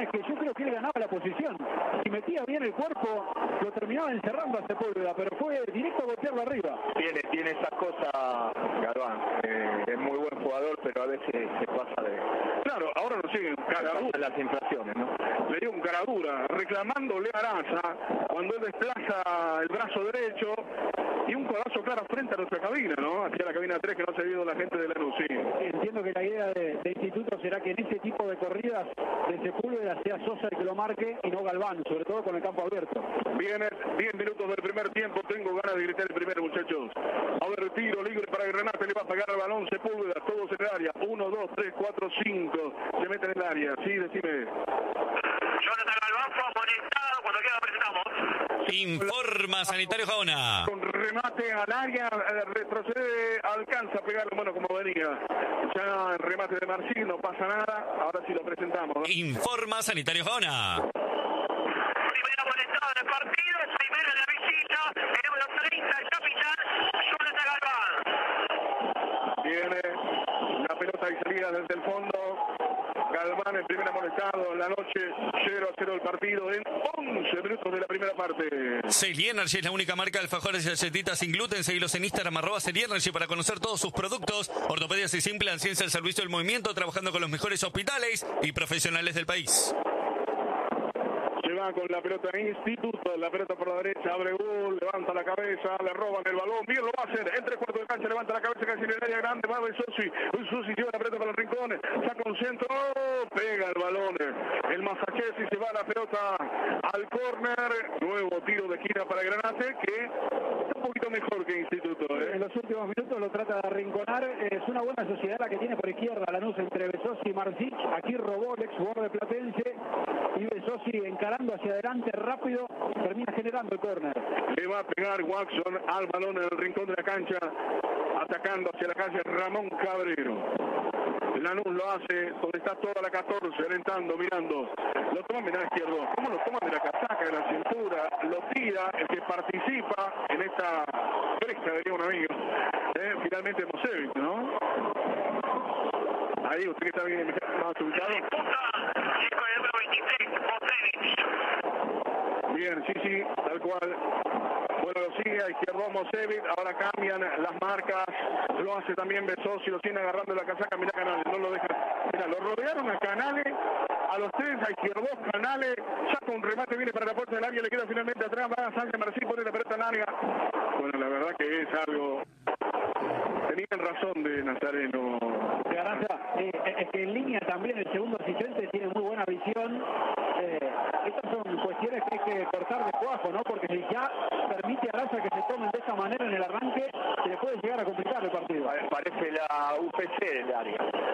que yo creo que él ganaba la posición. Si metía bien el cuerpo, lo terminaba encerrando a Sepúlveda, pero fue directo a golpearlo arriba. Tiene esas cosas, Galván. Es muy buen jugador, pero a veces se pasa de... Claro, ahora lo siguen cara dura. Las inflaciones, ¿no? Le dio un cara dura, reclamándole a Araza cuando él desplaza el brazo derecho y un codazo claro frente a nuestra cabina, ¿no? Hacia la cabina 3 que no se ha visto la gente de Lanús, sí. Entiendo que la idea de Instituto será que en este tipo de corridas de Sepúlveda sea Sosa el que lo marque y no Galván, sobre todo con el campo abierto. Viene 10 minutos del primer tiempo, tengo ganas de gritar el primero, muchachos. A ver, tiro libre para Renate, le va a pegar al balón Sepúlveda, todos en el área. 1, 2, 3, 4, 5. Se mete en el área, sí, decime. Jonathan Galván fue amonestado, cuando queda presentamos. Informa Sanitario Gaona. Con remate al área, retrocede, alcanza a pegarlo, bueno, como venía. Ya el remate de Marcín, no pasa nada, ahora sí lo presentamos, ¿no? Informa Sanitario Gaona. Primera amonestado en el partido, primero en la visita, el número 30, el capitán, Jonathan Galván. Viene la pelota y salida desde el fondo. Galván, el primer amonestado en la noche, 0-0 el partido en 11 minutos de la primera parte. Celi Energy es la única marca de alfajores y galletitas sin gluten. Seguilos en Instagram, @Celi Energy, para conocer todos sus productos. Ortopedias y simple, ciencia al servicio del movimiento, trabajando con los mejores hospitales y profesionales del país. Se va con la pelota Instituto, la pelota por la derecha, abre gol, levanta la cabeza, le roban el balón, bien lo va a hacer, entre cuarto de cancha, levanta la cabeza casi en el área grande, va Besosi lleva la pelota para los rincones, saca un centro, pega el balón, el Masachesi se va la pelota al córner, nuevo tiro de esquina para Granate, que está un poquito mejor que Instituto. En los últimos minutos lo trata de arrinconar, es una buena sociedad la que tiene por izquierda Lanús entre Besosi y Marsic, aquí robó el ex jugador de Platense, y Besosi encarando hacia adelante rápido, termina generando el córner. Le va a pegar Watson al balón en el rincón de la cancha, atacando hacia la calle Ramón Cabrero. Lanús lo hace donde está toda la 14, alentando, mirando. Lo toma, mirá izquierdo. ¿Cómo lo toma de la casaca, de la cintura? Lo tira, el que participa en esta fresca, diría un amigo. Finalmente Mosevic, ¿no? Ahí, usted que está bien más ubicado. Chico de número 23, Mosevic. Bien, sí, tal cual. Bueno, lo sigue a izquierdo Mosevic, ahora cambian las marcas, lo hace también Besosi, lo tiene agarrando la casaca, mira Canales, no lo deja, mira, lo rodearon a Canales, a los tres, a izquierdo Canales, saca un remate, viene para la puerta del área, le queda finalmente atrás, va a Sánchez Marcí, pone la pelota larga. Bueno, la verdad que es algo, tenían razón de Nazareno. Es que en línea también el segundo asistente tiene muy buena visión. Estas son cuestiones que hay que cortar de cuajo, ¿no? Porque si ya permite a Araza que se tomen de esa manera en el arranque, se le puede llegar a complicar el partido. Parece la UPC del área.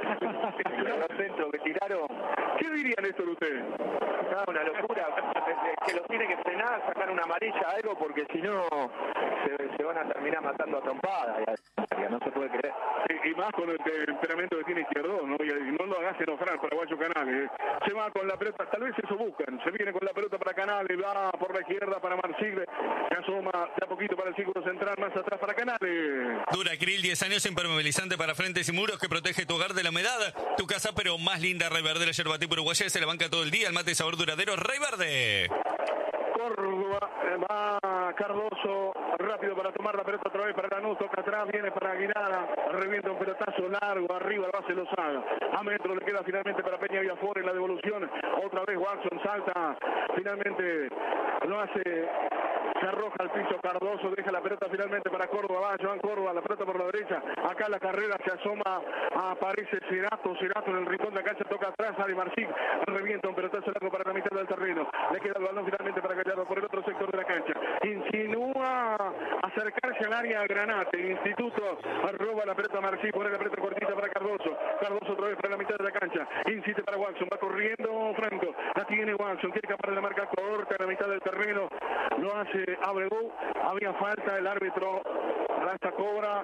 Los centros que tiraron. ¿Qué diría Néstor usted? Una locura. Que los tiene que frenar, sacar una amarilla, algo, porque si no se van a terminar matando a trompadas. No se puede creer. Y más con el temperamento que tiene Izquierdo, ¿no? Y no lo hagas enojar al paraguayo Canales. Se va con la pelota, tal vez eso buscan. Se viene con la pelota para Canales, va por la izquierda para Marsigle, se asoma de a poquito para el círculo central, más atrás para Canales. Duracril, 10 años, impermeabilizante para frentes y muros que protege tu hogar de la humedad. Tu casa, pero más linda. Rey Verde, la yerba tipo uruguaya, se la banca todo el día. El mate de sabor duradero, Rey Verde. Córdoba, va Cardoso, rápido para tomar la pelota otra vez para Lanús, toca atrás, viene para Aguilar, revienta un pelotazo largo, arriba la base Lozano, a metro le queda finalmente para Peña Villafuera en la devolución, otra vez Watson salta, finalmente lo hace, se arroja al piso Cardoso, deja la pelota finalmente para Córdoba, va Joan Córdoba, la pelota por la derecha, acá la carrera se asoma, aparece Cerato en el rincón de la cancha, toca atrás, Ali Marcín, revienta un pelotazo largo para la mitad del terreno, le queda el balón finalmente para Gallardo por el otro sector de la cancha, insinúa acercarse al área Granate, Instituto, roba la pelota Marcín, pone la pelota cortita para Cardoso otra vez para la mitad de la cancha, insiste para Watson, va corriendo Franco, la tiene Watson, quiere escapar de la marca corta en la mitad del terreno, lo hace Abreu, había falta, el árbitro Raza cobra,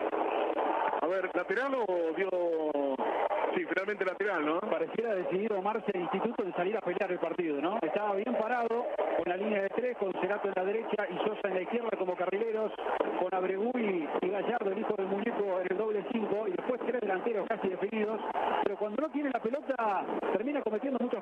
a ver, ¿lateral o dio? Sí, finalmente lateral, ¿no? Pareciera decidido Marce el Instituto en salir a pelear el partido, ¿no? Estaba bien parado, con la línea de tres, con Cerato en la derecha y Sosa en la izquierda como carrileros, con Abreu y Gallardo, el hijo del muñeco, en el doble 5, y después tres delanteros casi definidos, pero cuando no tiene la pelota termina cometiendo